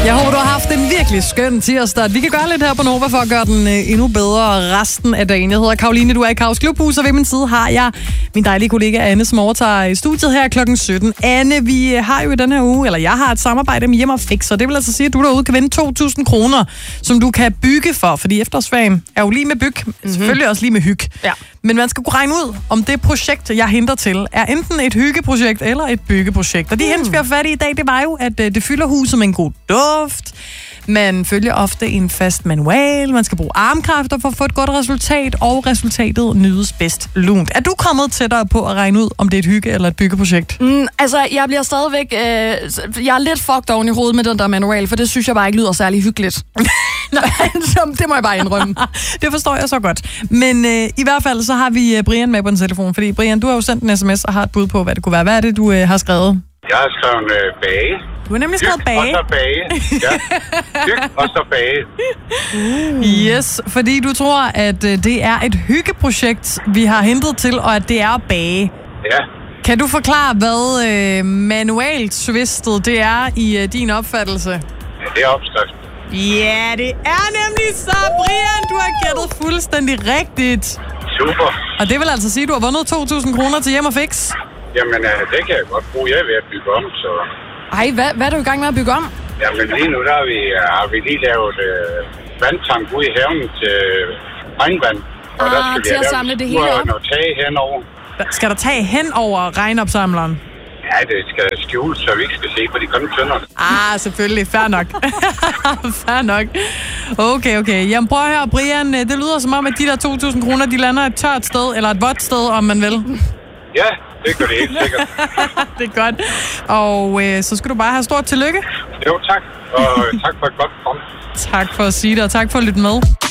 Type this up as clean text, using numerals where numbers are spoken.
Jeg håber, du har haft en virkelig skøn tirsdag. Vi kan gøre lidt her på Nova for at gøre den endnu bedre resten af dagen. Jeg hedder Karoline, du er i Kaos Klubhus, og ved min side har jeg min dejlige kollega Anne, som overtager i studiet her klokken 17. Anne, vi har jo i den her uge, eller jeg har et samarbejde med Hjem og Fix, og det vil altså sige, at du derude kan vinde 2.000 kroner, som du kan bygge for, fordi efterårsferien er jo lige med byg, selvfølgelig også lige med hyg. Ja. Men man skal kunne regne ud, om det projekt, jeg henter til, er enten et hyggeprojekt eller et byggeprojekt. Og de hens, vi har fat i dag, det var jo, at det fylder huset med en god duft. Man følger ofte en fast manual. Man skal bruge armkræfter for at få et godt resultat, og resultatet nydes bedst lunt. Er du kommet tættere på at regne ud, om det er et hygge- eller et byggeprojekt? Altså, jeg bliver stadigvæk... jeg er lidt fucked oven i hovedet med den der manual, for det synes jeg bare ikke lyder særlig hyggeligt. Det må jeg bare indrømme. Det forstår jeg så godt. Men i hvert fald så har vi Brian med på en telefon, fordi Brian, du har jo sendt en sms og har et bud på, hvad det kunne være. Hvad er det, du har skrevet? Jeg har skrevet bage. Du har nemlig skrevet bage. Og så bage. Ja. Hyg og så bage. Yes, fordi du tror, at det er et hyggeprojekt, vi har hentet til, og at det er at bage. Ja. Kan du forklare, hvad manualt twistet det er i din opfattelse? Ja, det er opskrift. Ja, det er nemlig så, Brian. Du har gættet fuldstændig rigtigt. Super. Og det vil altså sige, at du har vundet 2.000 kroner til Hjem og Fix. Jamen, det kan jeg godt bruge. Jeg er ved at bygge om, så... Ej, hvad er du i gang med at bygge om? Jamen, lige nu der har vi lige lavet vandtank ude i haven til regnvand. Og der skal til at samle det hele op? Noget tag henover. Skal der tage hen over regnopsamleren? Ja, det skal skjules, så vi ikke skal se på de grønne tønder. Selvfølgelig. Fair nok. Fair nok. Okay. Jamen prøv at høre, Brian. Det lyder som om, at de der 2.000 kroner, de lander et tørt sted, eller et vådt sted, om man vil. Ja, det gør det helt sikkert. Det er godt. Og så skal du bare have stort tillykke. Jo, tak. Og tak for et godt program. Tak for at sige det, og tak for at lytte med.